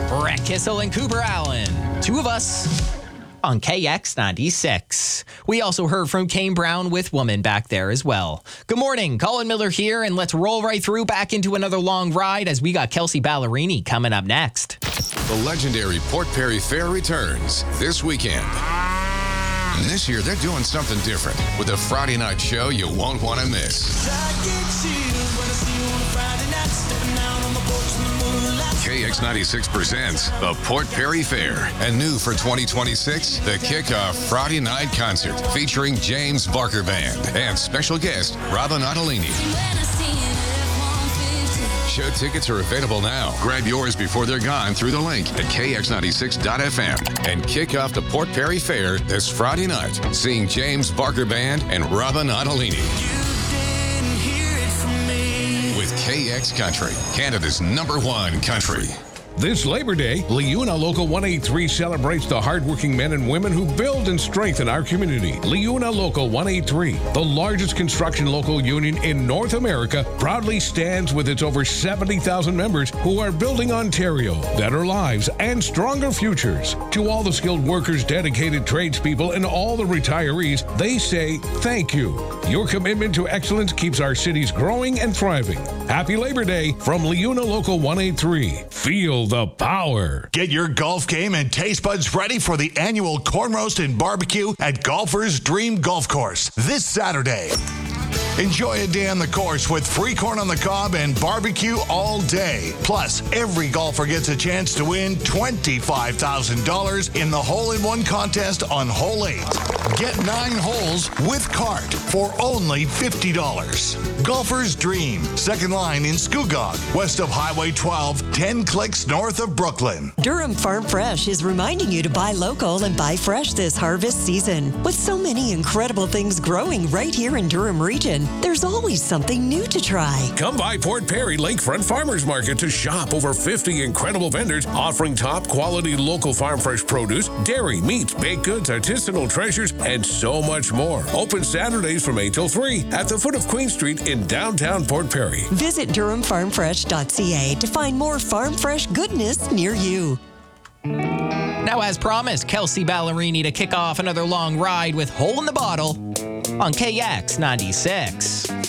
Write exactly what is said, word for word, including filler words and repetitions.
Brett Kissel and Cooper Allen. Two of us on K X ninety-six. We also heard from Kane Brown with Woman back there as well. Good morning, Colin Miller here, and let's roll right through back into another long ride as we got Kelsey Ballerini coming up next. The legendary Port Perry Fair returns this weekend. And this year, they're doing something different with a Friday night show you won't want to miss. K X ninety-six presents the Port Perry Fair. And new for twenty twenty-six, the Kickoff Friday Night Concert featuring James Barker Band and special guest Robin Ottolini. Show tickets are available now. Grab yours before they're gone through the link at K X ninety-six dot F M and kick off the Port Perry Fair this Friday night, seeing James Barker Band and Robin Ottolini. With K X Country, Canada's number one country. This Labor Day, Liuna Local one eighty-three celebrates the hardworking men and women who build and strengthen our community. Liuna Local one eighty-three, the largest construction local union in North America, proudly stands with its over seventy thousand members who are building Ontario, better lives, and stronger futures. To all the skilled workers, dedicated tradespeople, and all the retirees, they say thank you. Your commitment to excellence keeps our cities growing and thriving. Happy Labor Day from Liuna Local one eighty-three. Feel the power. Get your golf game and taste buds ready for the annual Corn Roast and Barbecue at Golfer's Dream Golf Course this Saturday. Enjoy a day on the course with free corn on the cob and barbecue all day. Plus, every golfer gets a chance to win twenty-five thousand dollars in the hole-in-one contest on Hole eight. Get nine holes with cart for only fifty dollars. Golfer's Dream, second line in Scugog, west of Highway twelve, ten clicks north of Brooklyn. Durham Farm Fresh is reminding you to buy local and buy fresh this harvest season. With so many incredible things growing right here in Durham region, there's always something new to try. Come by Port Perry Lakefront Farmers Market to shop over fifty incredible vendors offering top quality local farm fresh produce, dairy, meats, baked goods, artisanal treasures, and so much more. Open Saturdays from eight till three at the foot of Queen Street in downtown Port Perry. Visit durham farm fresh dot c a to find more farm fresh goodness near you. Now, as promised, Kelsey Ballerini to kick off another long ride with Hole in the Bottle on K X ninety-six.